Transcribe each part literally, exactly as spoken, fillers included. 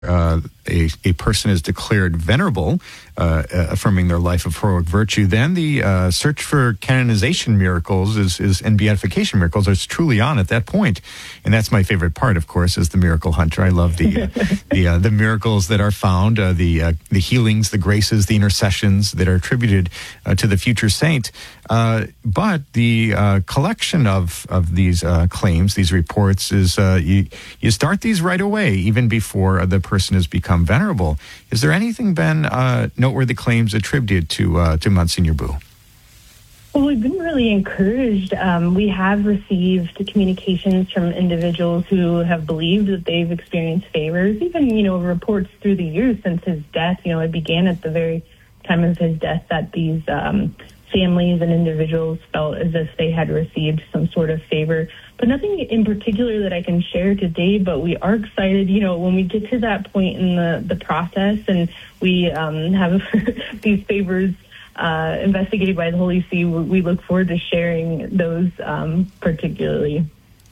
Uh, a, a person is declared venerable, uh, affirming their life of heroic virtue, then the uh, search for canonization miracles is, is and beatification miracles is truly on at that point. And that's my favorite part, of course, is the miracle hunter. I love the uh, the uh, the miracles that are found, uh, the uh, the healings, the graces, the intercessions that are attributed uh, to the future saint. Uh, but the uh, collection of of these uh, claims, these reports, is uh, you you start these right away, even before uh, the person has become venerable. Is there anything, Ben, uh, noteworthy claims attributed to uh, to Monsignor Boo? Well, we've been really encouraged. Um, we have received communications from individuals who have believed that they've experienced favors, even, you know, reports through the years since his death. You know, it began at the very time of his death that these um, families and individuals felt as if they had received some sort of favor. But nothing in particular that I can share today, but we are excited, you know, when we get to that point in the, the process and we um, have these favors uh, investigated by the Holy See, we look forward to sharing those um, particularly.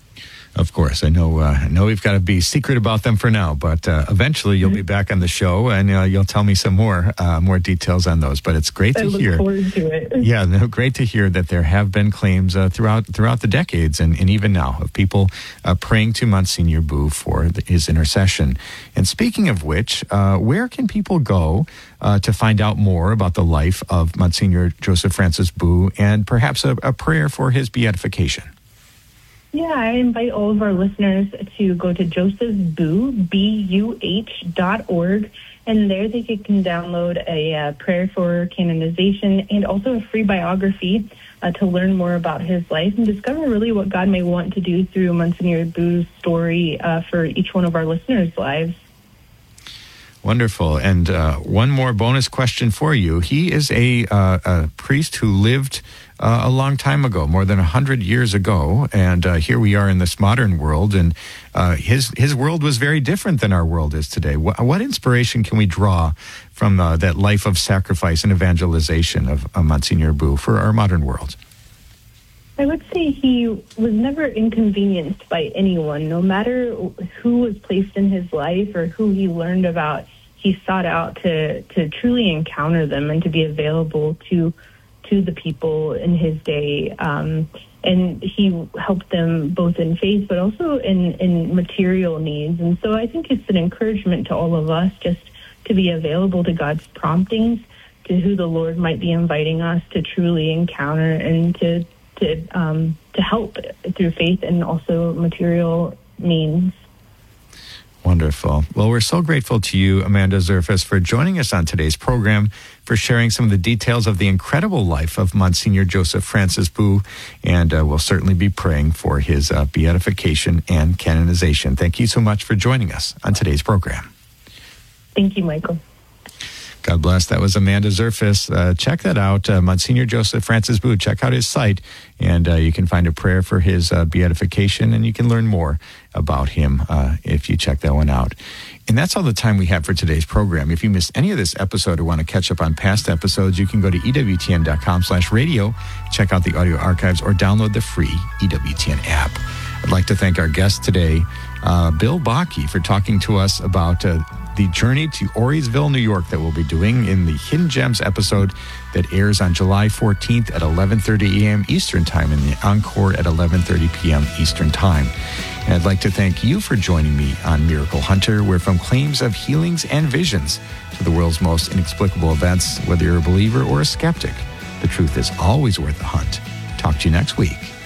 Of course, I know. Uh, I know we've got to be secret about them for now, but uh, eventually you'll be back on the show and uh, you'll tell me some more, uh, more details on those. But it's great to I look hear. Forward to it. Yeah, no, great to hear that there have been claims uh, throughout throughout the decades and, and even now of people uh, praying to Monsignor Boo for the, his intercession. And speaking of which, uh, where can people go uh, to find out more about the life of Monsignor Joseph Francis Boo and perhaps a, a prayer for his beatification? Yeah, I invite all of our listeners to go to joseph boo, B U H dot org, and there they can download a uh, prayer for canonization and also a free biography uh, to learn more about his life and discover really what God may want to do through Monsignor Boo's story uh, for each one of our listeners' lives. Wonderful. And uh, one more bonus question for you. He is a, uh, a priest who lived uh, a long time ago, more than one hundred years ago. And uh, here we are in this modern world. And uh, his his world was very different than our world is today. What, what inspiration can we draw from uh, that life of sacrifice and evangelization of uh, Monsignor Boo for our modern world? I would say he was never inconvenienced by anyone. No matter who was placed in his life or who he learned about, he sought out to, to truly encounter them and to be available to to the people in his day. Um, and he helped them both in faith, but also in, in material needs. And so I think it's an encouragement to all of us just to be available to God's promptings, to who the Lord might be inviting us to truly encounter and to to um, to help through faith and also material means. Wonderful. Well, we're so grateful to you, Amanda Zerfas, for joining us on today's program, for sharing some of the details of the incredible life of Monsignor Joseph Francis Boo, and uh, we'll certainly be praying for his uh, beatification and canonization. Thank you so much for joining us on today's program. Thank you, Michael. God bless. That was Amanda Zerfas. Uh, check that out, uh, Monsignor Joseph Francis Boo. Check out his site, and uh, you can find a prayer for his uh, beatification, and you can learn more about him uh, if you check that one out. And that's all the time we have for today's program. If you missed any of this episode or want to catch up on past episodes, you can go to E W T N dot com slash radio, check out the audio archives, or download the free E W T N app. I'd like to thank our guest today, uh, Bill Bakke, for talking to us about uh, the journey to Auriesville, New York that we'll be doing in the Hidden Gems episode that airs on July fourteenth at eleven thirty a.m. Eastern Time and the encore at eleven thirty p.m. Eastern Time. And I'd like to thank you for joining me on Miracle Hunter, where from claims of healings and visions to the world's most inexplicable events, whether you're a believer or a skeptic, the truth is always worth the hunt. Talk to you next week.